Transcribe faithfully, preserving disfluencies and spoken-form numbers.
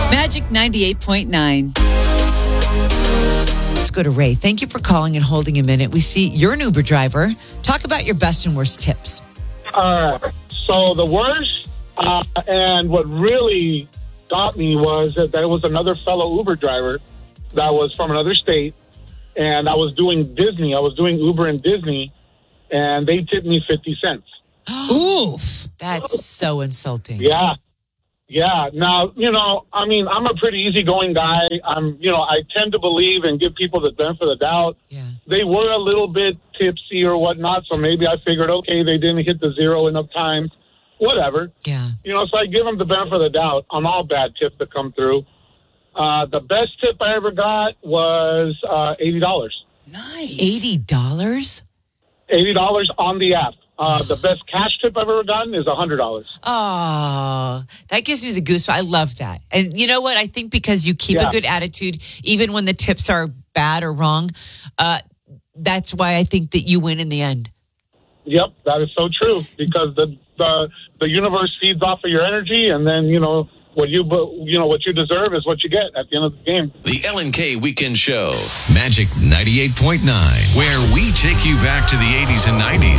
Magic ninety-eight point nine. Let's go to Ray. Thank you for calling and holding a minute. We see you're an Uber driver. Talk about your best and worst tips. Uh, so the worst, uh, and what really got me was that there was another fellow Uber driver that was from another state, and I was doing Disney. I was doing Uber and Disney, and they tipped me fifty cents. Oof. That's so insulting. Yeah. Yeah. Now, you know, I mean, I'm a pretty easygoing guy. I'm, you know, I tend to believe and give people the benefit of the doubt. Yeah. They were a little bit tipsy or whatnot, so maybe I figured, okay, they didn't hit the zero enough times. Whatever. Yeah. You know, so I give them the benefit of the doubt on all bad tips that come through. Uh, the best tip I ever got was uh, eighty dollars. Nice. eighty dollars? eighty dollars on the app. Uh, the best cash tip I've ever gotten is one hundred dollars. Oh, that gives me the goosebumps. I love that. And you know what? I think because you keep Yeah. a good attitude, even when the tips are bad or wrong, uh, that's why I think that you win in the end. Yep, that is so true because the, the the universe feeds off of your energy, and then, you know, what you you know what you deserve is what you get at the end of the game. The L and K Weekend Show, Magic ninety-eight point nine, where we take you back to the eighties and nineties.